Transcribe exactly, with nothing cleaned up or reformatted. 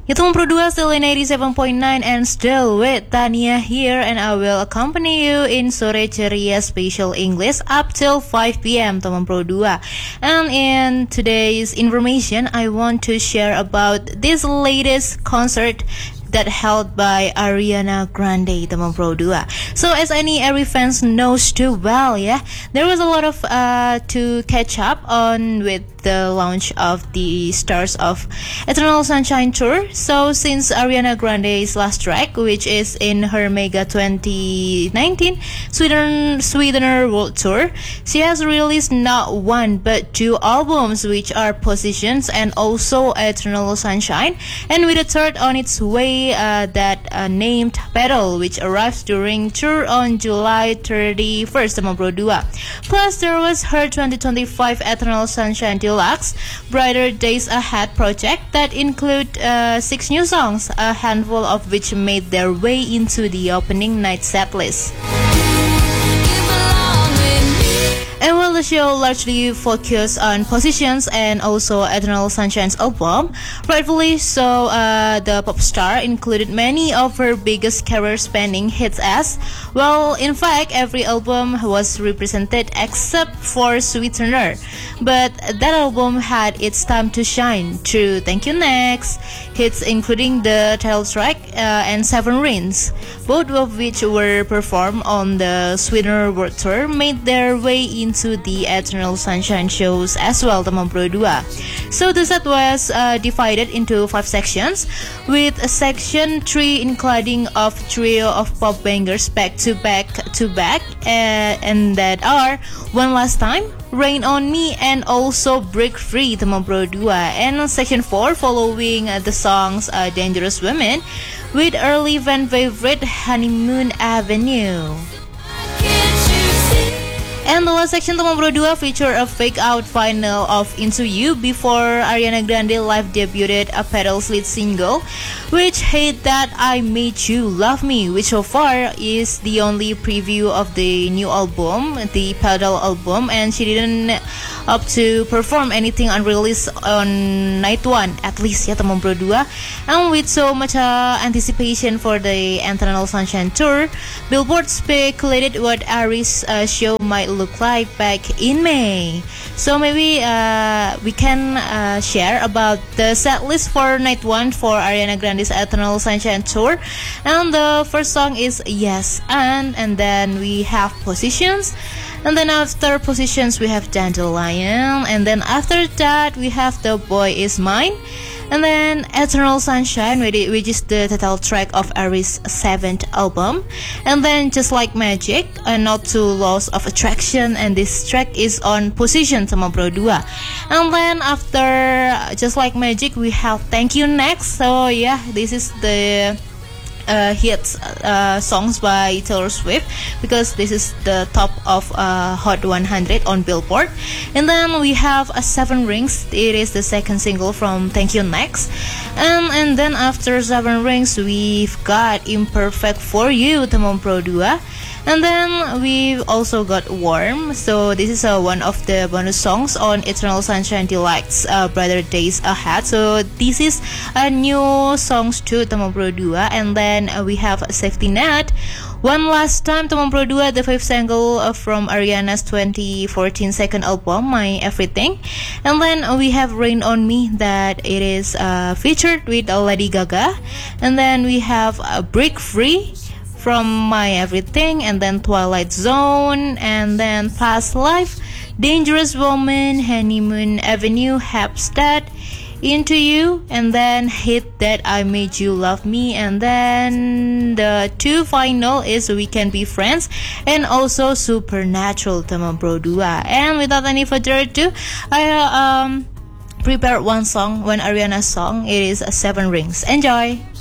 Ya teman Pro dua, still in eighty-seven point nine and still with Tania here, and I will accompany you in Sore Ceria Special English up till five p.m. teman Pro dua. And in today's information, I want to share about this latest concert that held by Ariana Grande, teman Pro dua. So as any Ari fans knows too well, yeah, there was a lot of uh, to catch up on with the launch of the Stars of Eternal Sunshine tour. So since Ariana Grande's last track, which is in her Mega twenty nineteen Sweden Swedener World Tour, she has released not one but two albums, which are Positions and also Eternal Sunshine, and with a third on its way, uh, that uh, named Petal, which arrives during tour on July thirty-first, teman Pro dua. Plus there was her twenty twenty-five Eternal Sunshine Deluxe Brighter Days Ahead project that include uh, six new songs, a handful of which made their way into the opening night setlist. And while the show largely focused on Positions and also Eternal Sunshine's album, rightfully so, uh, the pop star included many of her biggest career-spanning hits as well. In fact, every album was represented except for Sweetener. But that album had its time to shine through Thank You Next, hits including the title track uh, and Seven Rings, both of which were performed on the Sweetener World Tour, made their way into the Eternal Sunshine shows as well, teman Pro dua. So the set was uh, divided into five sections, with section three including of trio of pop bangers back to back to back, uh, and that are One Last Time, Rain on Me, and also Break Free, teman Pro dua. And section four following uh, the songs uh, Dangerous Women with early fan favorite Honeymoon Avenue. And the last section, teman Pro dua, feature a fake out final of Into You before Ariana Grande live debuted a Petal's lead single, which Hate That I Made You Love Me, which so far is the only preview of the new album, the Petal album, and she didn't up to perform anything unreleased on night one, at least ya teman Pro dua. And with so much uh, anticipation for the Eternal Sunshine tour, Billboard speculated what Ari's uh, show might look like back in May. So maybe uh, we can uh, share about the set list for night one for Ariana Grande's Eternal Sunshine tour. And the first song is Yes and, and then we have Positions. And then after Positions we have Dandelion, and then after that we have The Boy Is Mine, and then Eternal Sunshine, which is the title track of Ari's seventh album, and then Just Like Magic and Not Too Lost of Attraction, and this track is on Position, teman Pro dua. And then after Just Like Magic we have Thank You Next. So yeah, this is the Uh, hits uh, songs by Taylor Swift, because this is the top of uh, Hot one hundred on Billboard. And then we have uh, Seven Rings. It is the second single from Thank You Next. Um, and then after Seven Rings we've got Imperfect For You, teman Pro dua. And then we've also got Warm. So this is uh, one of the bonus songs on Eternal Sunshine Deluxe uh, Brighter Days Ahead. So this is a new songs too, teman Pro dua. And then uh, we have Safety Net, One Last Time, teman Pro dua, the fifth single uh, from Ariana's twenty fourteen second album, My Everything. And then uh, we have Rain on Me, that it is uh, featured with uh, Lady Gaga. And then we have uh, Break Free from My Everything, and then Twilight Zone, and then Past Life, Dangerous Woman, Honeymoon Avenue, Hapstead, Into You, and then Hate That I Made You Love Me, and then the two final is We Can Be Friends and also Supernatural, teman Pro dua. And without any further ado, I uh, um prepared one song, one Ariana song. It is Seven Rings. Enjoy.